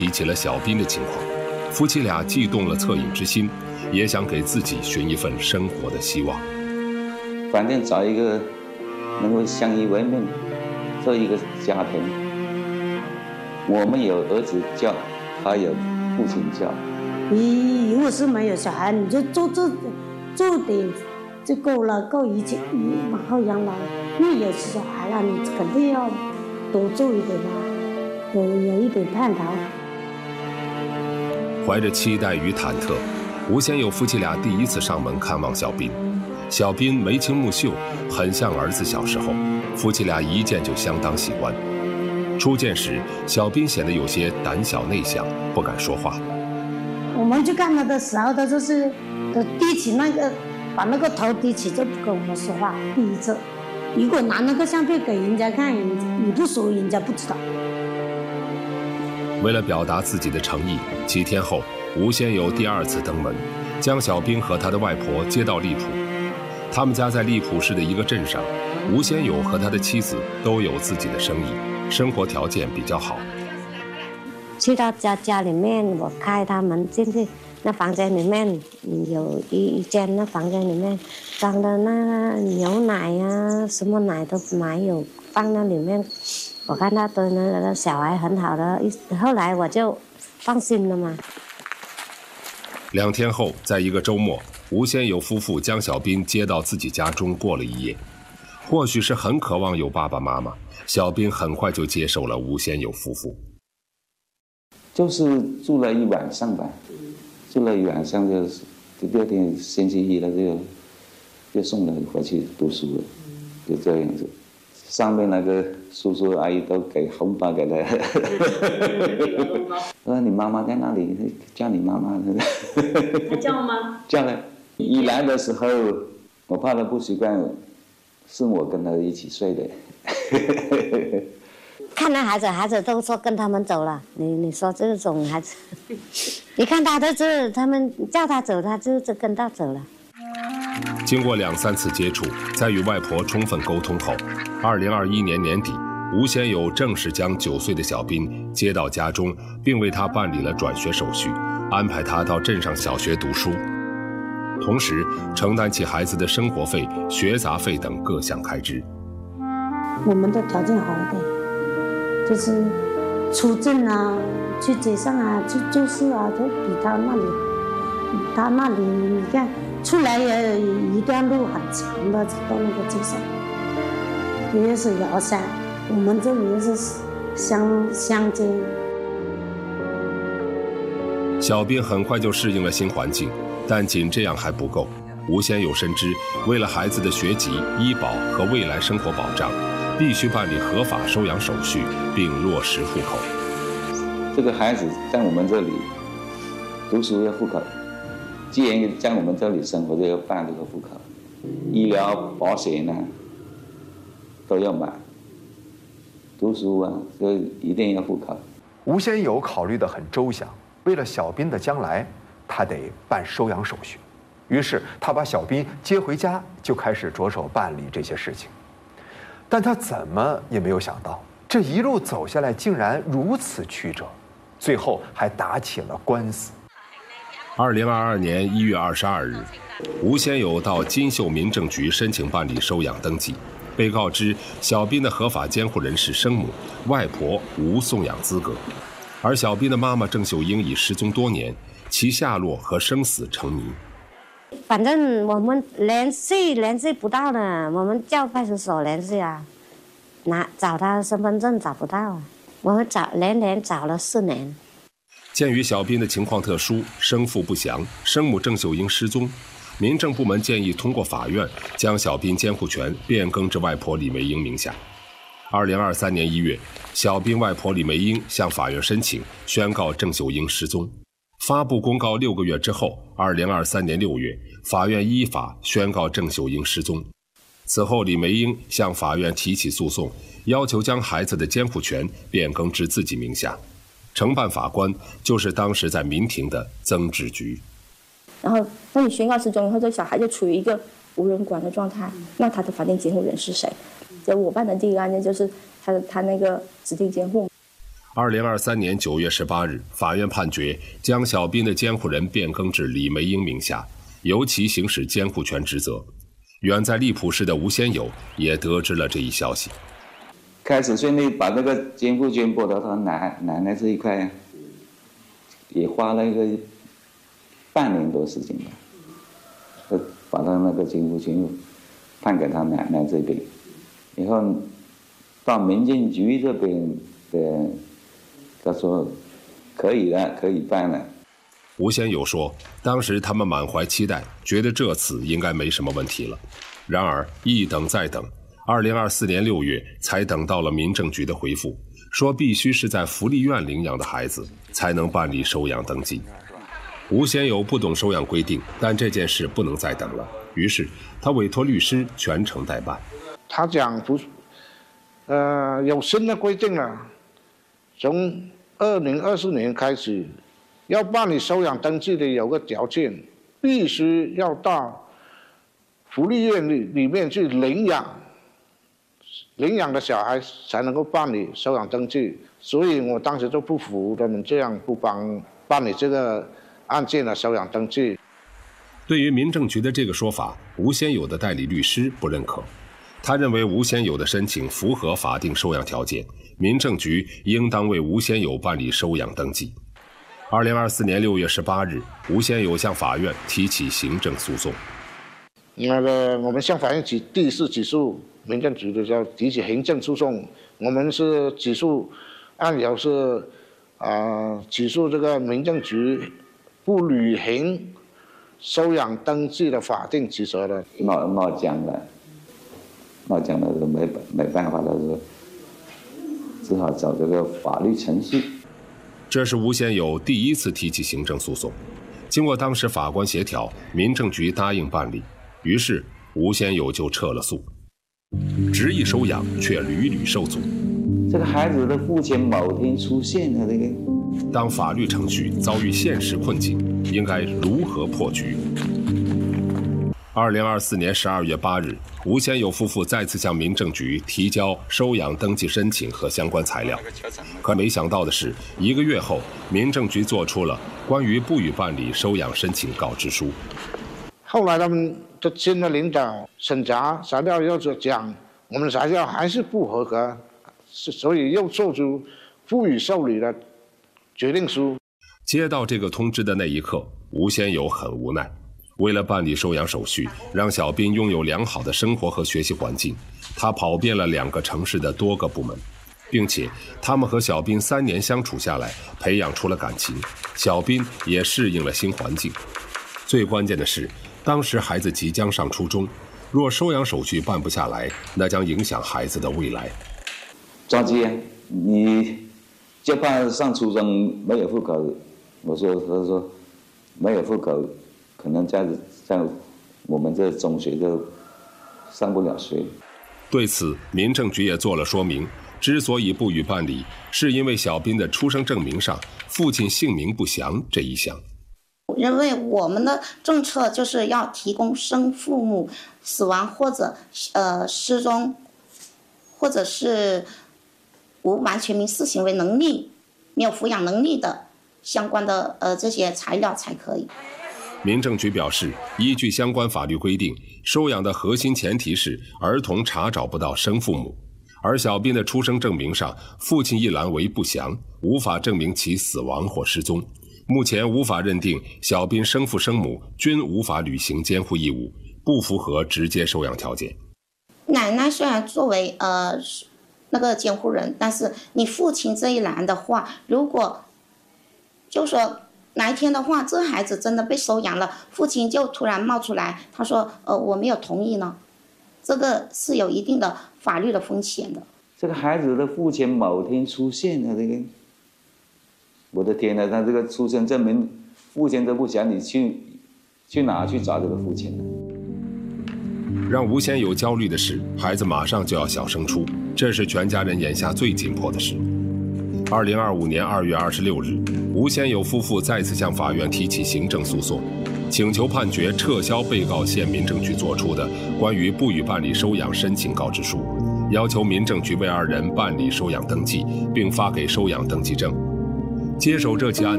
提起了小斌的情况，夫妻俩既动了恻隐之心，也想给自己寻一份生活的希望。 反正找一个能够相依为命，做一个家庭。我们有儿子教，他有父亲教。 你如果是没有小孩，你就做点就够了，够一切往后养老。因为有小孩了，你肯定要多做一点啦，有一点盼头。 怀着期待与忐忑，吴先友夫妻俩第一次上门看望小斌。小斌眉清目秀，很像儿子小时候，夫妻俩一见就相当喜欢。初见时，小斌显得有些胆小内向，不敢说话。 我们去看他的时候，他就是低起把那个头低起，就不跟我们说话。第一次，如果拿那个相片给人家看，你不说，人家不知道。 为了表达自己的诚意，几天后，吴先友第二次登门，将小斌和他的外婆接到荔浦。他们家在荔浦市的一个镇上，吴先友和他的妻子都有自己的生意，生活条件比较好。 去到家里面，我开他门进去，那房间里面有一间，那房间里面装的那牛奶呀，什么奶都没有放在里面。我看他对那个小孩很好的，后来我就放心了嘛。 2天后，在一个周末，吴先友夫妇将小斌接到自己家中过了一夜。或许是很渴望有爸爸妈妈，小斌很快就接受了吴先友夫妇。 就是住了一晚上吧，住了一晚上就第二天星期一了就送他回去读书了，就这样子。上面那个叔叔阿姨都给红包给他。说你妈妈在那里，叫你妈妈。 他叫吗？ 叫了。一来的时候，我怕他不习惯，是我跟他一起睡的。 看到孩子都说跟他们走了，你说这种孩子，你看他他们叫他走，他就跟他走了。 经过2、3次接触，在与外婆充分沟通后，2021年年底，吴先友正式将9岁的小斌接到家中，并为他办理了转学手续，安排他到镇上小学读书，同时承担起孩子的生活费、学杂费等各项开支。 我们的条件好一点，就是出镇啊、去街上啊、去做事啊，都比他那里好。他那里你看出来也一段路很长的，走到那个街上，也是遥山，我们这里也是乡间。 小斌很快就适应了新环境，但仅这样还不够。吴先友深知，为了孩子的学籍、医保和未来生活保障，必须办理合法收养手续，并落实户口。 这个孩子在我们这里读书要户口，既然在我们这里生活，就要办这个户口。医疗保险呢都要买，读书啊就一定要户口。 吴先友考虑得很周详，为了小斌的将来，他得办收养手续。于是他把小斌接回家，就开始着手办理这些事情。但他怎么也没有想到，这一路走下来竟然如此曲折，最后还打起了官司。 2022年1月22日，吴先友到金秀民政局申请办理收养登记，被告知小斌的合法监护人是生母，外婆无送养资格，而小斌的妈妈郑秀英已失踪多年，其下落和生死成谜。 反正我们联系不到的，我们叫派出所联系啊，找他身份证找不到啊，我们连找了4年。 鉴于小斌的情况特殊，生父不详，生母郑秀英失踪，民政部门建议通过法院将小斌监护权变更至外婆李梅英名下。2023年1月，小斌外婆李梅英向法院申请宣告郑秀英失踪。发布公告6个月之后，2023年6月，法院依法宣告郑秀英失踪。此后，李梅英向法院提起诉讼，要求将孩子的监护权变更至自己名下。承办法官就是当时在民庭的曾志菊。 然后，当你宣告失踪以后，这小孩就处于一个无人管的状态。那他的法定监护人是谁？就我办的第一个案件就是他那个指定监护。 2023年9月18日，法院判决将小斌的监护人变更至李梅英名下，由其行使监护权职责。远在荔浦市的吴先友也得知了这一消息。 开始顺利把这个监护权拨到他奶奶这一块，也花了一个半年多时间吧，把他那个监护权判给他奶奶这边，以后到民政局这边的，他说可以了，可以办了。 吴先友说，当时他们满怀期待，觉得这次应该没什么问题了。然而一等再等，2024年6月才等到了民政局的回复，说必须是在福利院领养的孩子才能办理收养登记。吴先友不懂收养规定，但这件事不能再等了，于是他委托律师全程代办。 他讲有新的规定了，从2024年开始，要办理收养登记的有个条件，必须要到福利院里面去领养的小孩才能够办理收养登记。所以我当时就不服他们这样不办理这个案件的收养登记。 对于民政局的这个说法，吴先友的代理律师不认可。他认为吴先友的申请符合法定收养条件，民政局应当为吴先友办理收养登记。2024年6月18日，吴先友向法院提起行政诉讼。 我们向法院第4起诉民政局的叫提起行政诉讼，我们是起诉案由是起诉这个民政局不履行收养登记的法定职责的。 闹僵了就没办法了，只好找这个法律程序。 这是吴先友第一次提起行政诉讼，经过当时法官协调，民政局答应办理，于是吴先友就撤了诉。执意收养却屡屡受阻。 这个孩子的父亲某天出现了，这个当法律程序遭遇现实困境，应该如何破局？2024年12月8日，吴先友夫妇再次向民政局提交收养登记申请和相关材料。可没想到的是，1个月后，民政局做出了关于不予办理收养申请告知书。 后来他们的新的领导审查材料又讲，我们材料还是不合格，所以又做出不予受理的决定书。 接到这个通知的那一刻，吴先友很无奈。为了办理收养手续，让小斌拥有良好的生活和学习环境，他跑遍了2个城市的多个部门，并且他们和小斌3年相处下来，培养出了感情，小斌也适应了新环境。最关键的是，当时孩子即将上初中，若收养手续办不下来，那将影响孩子的未来。 抓鸡，你就怕上初中没有户口。他说没有户口，可能在我们这中学就上不了学。 对此，民政局也做了说明，之所以不予办理，是因为小斌的出生证明上父亲姓名不详这一项。 因为我们的政策就是要提供生父母死亡或者失踪，或者是无完全民事行为能力、没有抚养能力的相关的这些材料才可以。 民政局表示，依据相关法律规定，收养的核心前提是儿童查找不到生父母，而小斌的出生证明上父亲一栏为不详，无法证明其死亡或失踪。目前无法认定小斌生父生母均无法履行监护义务，不符合直接收养条件。 奶奶虽然作为那个监护人，但是你父亲这一栏的话，如果就说哪一天的话，这孩子真的被收养了，父亲就突然冒出来，他说我没有同意呢，这个是有一定的法律的风险的。 这个孩子的父亲某天出现了，这个我的天哪，他这个出生证明父亲都不讲，你去哪去找这个父亲呢？ 让吴先友焦虑的是，孩子马上就要小升初，这是全家人眼下最紧迫的事。2025年2月26日，吴先友夫妇再次向法院提起行政诉讼，请求判决撤销被告县民政局作出的关于不予办理收养申请告知书， 要求民政局为二人办理收养登记，并发给收养登记证。接手这起案